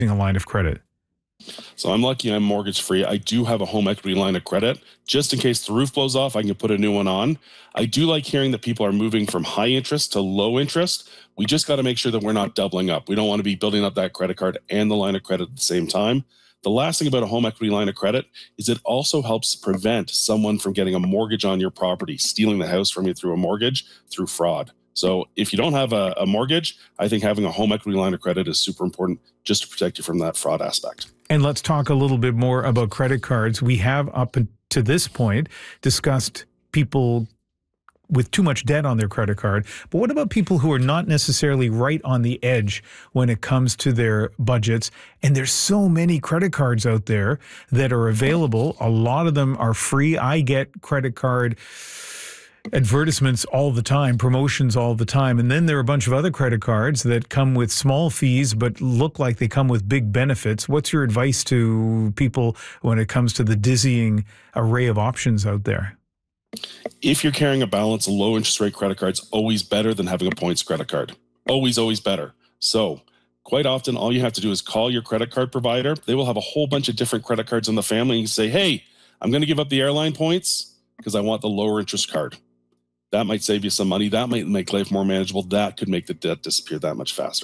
a line of credit? So I'm lucky I'm mortgage free. I do have a home equity line of credit. Just in case the roof blows off, I can put a new one on. I do like hearing that people are moving from high interest to low interest. We just got to make sure that we're not doubling up. We don't want to be building up that credit card and the line of credit at the same time. The last thing about a home equity line of credit is it also helps prevent someone from getting a mortgage on your property, stealing the house from you through a mortgage, through fraud. So if you don't have a mortgage, I think having a home equity line of credit is super important just to protect you from that fraud aspect. And let's talk a little bit more about credit cards. We have up to this point discussed people with too much debt on their credit card. But what about people who are not necessarily right on the edge when it comes to their budgets? And there's so many credit cards out there that are available. A lot of them are free. I get credit card advertisements all the time, promotions all the time. And then there are a bunch of other credit cards that come with small fees but look like they come with big benefits. What's your advice to people when it comes to the dizzying array of options out there? If you're carrying a balance, a low interest rate credit card's always better than having a points credit card. Always, always better. So quite often, all you have to do is call your credit card provider. They will have a whole bunch of different credit cards in the family. And you say, hey, I'm going to give up the airline points because I want the lower interest card. That might save you some money. That might make life more manageable. That could make the debt disappear that much faster.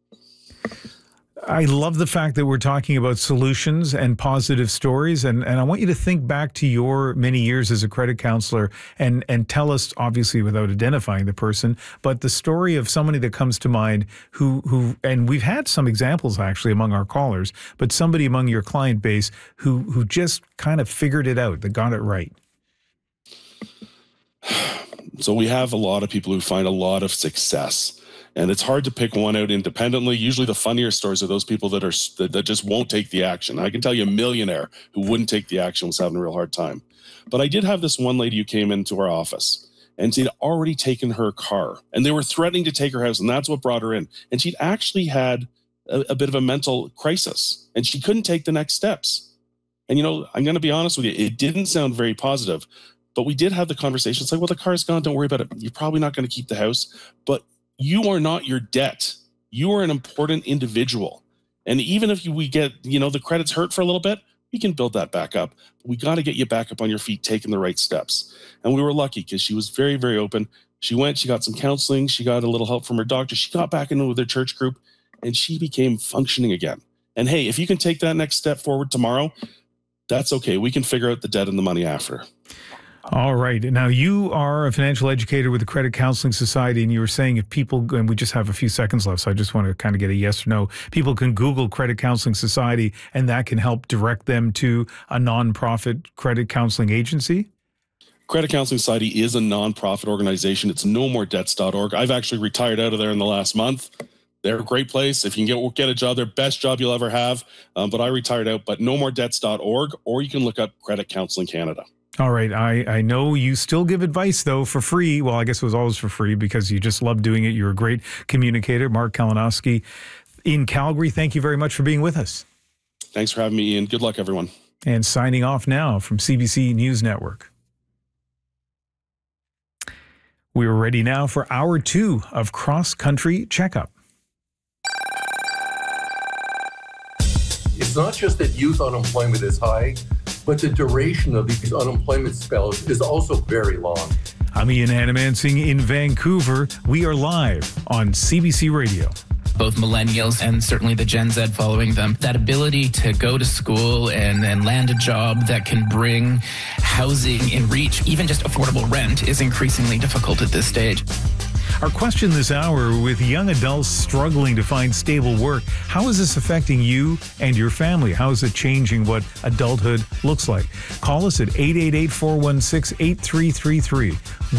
I love the fact that we're talking about solutions and positive stories. And I want you to think back to your many years as a credit counselor and tell us, obviously without identifying the person, but the story of somebody that comes to mind who and we've had some examples actually among our callers, but somebody among your client base who just kind of figured it out, that got it right. So we have a lot of people who find a lot of success, and it's hard to pick one out independently. Usually the funnier stories are those people that just won't take the action. I can tell you a millionaire who wouldn't take the action was having a real hard time. But I did have this one lady who came into our office, and she'd already taken her car, and they were threatening to take her house, and that's what brought her in. And she'd actually had a bit of a mental crisis, and she couldn't take the next steps. And, I'm going to be honest with you, it didn't sound very positive. But we did have the conversation. It's like, well, the car's gone. Don't worry about it. You're probably not going to keep the house. But you are not your debt. You are an important individual. And even if we get, the credit's hurt for a little bit, we can build that back up. We got to get you back up on your feet, taking the right steps. And we were lucky because she was very, very open. She went, she got some counseling. She got a little help from her doctor. She got back into with her church group, and she became functioning again. And hey, if you can take that next step forward tomorrow, that's okay. We can figure out the debt and the money after. All right. Now, you are a financial educator with the Credit Counseling Society, and you were saying if people, and we just have a few seconds left, so I just want to kind of get a yes or no, people can Google Credit Counseling Society, and that can help direct them to a nonprofit credit counseling agency? Credit Counseling Society is a nonprofit organization. It's nomordebts.org. I've actually retired out of there in the last month. They're a great place. If you can get a job, they're best job you'll ever have. But I retired out, but nomordebts.org, or you can look up Credit Counseling Canada. All right. I know you still give advice, though, for free. Well, I guess it was always for free because you just love doing it. You're a great communicator. Mark Kalinowski in Calgary, thank you very much for being with us. Thanks for having me, Ian. Good luck, everyone. And signing off now from CBC News Network. We are ready now for hour 2 of Cross Country Checkup. It's not just that youth unemployment is high, but the duration of these unemployment spells is also very long. I'm Ian Hannamansing in Vancouver. We are live on CBC Radio. Both millennials and certainly the Gen Z following them, that ability to go to school and land a job that can bring housing in reach, even just affordable rent, is increasingly difficult at this stage. Our question this hour, with young adults struggling to find stable work, how is this affecting you and your family? How is it changing what adulthood looks like? Call us at 888-416-8333.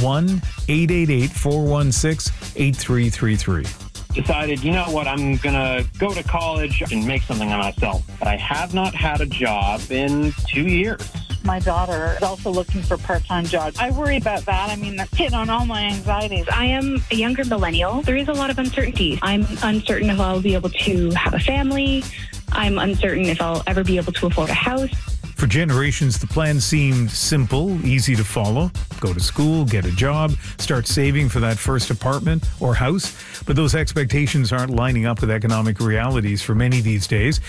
1-888-416-8333. Decided, you know what, I'm going to go to college and make something of myself. But I have not had a job in 2 years. My daughter is also looking for part-time jobs. I worry about that. I mean, that's hitting on all my anxieties. I am a younger millennial. There is a lot of uncertainty. I'm uncertain if I'll be able to have a family. I'm uncertain if I'll ever be able to afford a house. For generations, the plan seemed simple, easy to follow. Go to school, get a job, start saving for that first apartment or house. But those expectations aren't lining up with economic realities for many these days.